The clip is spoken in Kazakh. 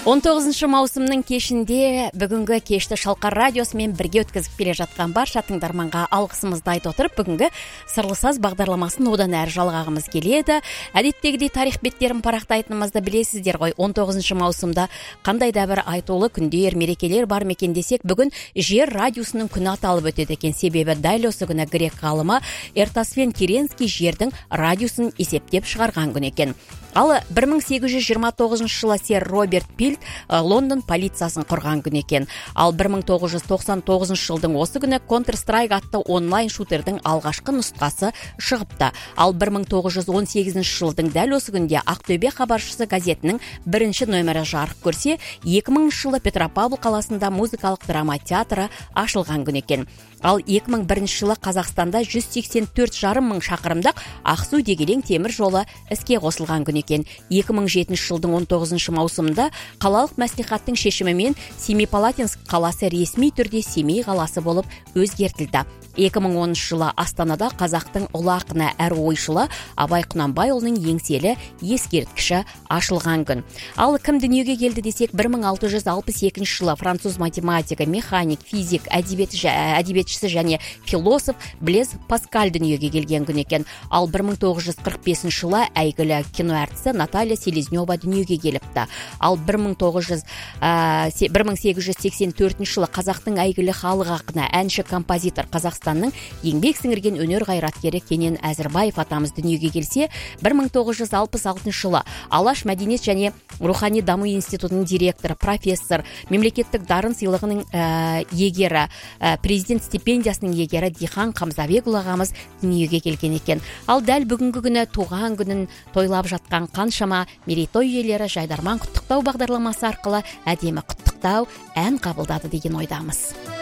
19 маусымның кешінде бүгінгі кешті Шалқар радиосымен бірге өткізіп келе жатқан барша тыңдарманға алғысымызды айтып отырып, бүгінгі Сырлы саз бағдарламасын одан әрі жалғағымыз келеді. Әдеттегідей тарих беттерін парақтайтынымызды білесіздер ғой. 19 маусымда қандай да бір айтулы күндер, мерекелер бар мекен десек, бүгін жер радиосының күні аталып өтеді екен. Себебі дәл осы күні грек ғалымы Эртосфен Керенский жердің радиосын есептеп шығарған күн екен. Ал 1829 жылы сэр Роберт Пилт Лондон полициясын құрған күн екен. Ал 1999 жылдың осы күні Counter-Strike атты онлайн шутердің алғашқы нұсқасы шығыпты. Ал 1918 жылдың дәл осы күнде Ақтөбе хабаршысы газетінің бірінші нөмірі жарық көрсе, 2000 жылы Петропавл қаласында музыкалық драма театры ашылған күн екен. Ал 2001 жылы Қазақстанда 184,5 мың шақырымдық Ақсу Дегелең темір жолы іске қосылған күн екен. 2007 жылдың 19 маусымында қалалық мәслихаттың шешімімен Семипалатинск қаласы ресми түрде Семей қаласы болып өзгертілді. 2010 жылы Астанада қазақтың ұлы ақыны әрі ойшылы Абай Құнанбайұлының еңселі ескерткіші ашылған күн. Ал кім дүниеге келді десек, 1662 жылы француз математигі, механик, физик, әдебиетшісі және философ Блез Паскаль дүниеге келген күн екен. Ал 1945 жылы әйгілі киноәртісі Наталья Селезнева дүниеге келіпті. Ал 1884 жылы қазақтың әйгілі халық ақыны, әнші, композитор, Қазақстанның еңбек сіңірген өнер қайраткері Кенен Әзірбаев атамыз дүниеге келсе, 1966 жылы Алаш мәдениет және рухани даму институтының директоры, профессор, мемлекеттік дарын сыйлығының егері, президент стипендиясының егері Дихан Қамзабекұлы ағамыз дүниеге келген екен. Ал дәл бүгінгі күні туған күнін тойлап жатқан қаншама мерейтой иелері Жайдарман құттықтау бағдарламасы арқылы әдемі құттықтау ән қабылдады деген ойдамыз.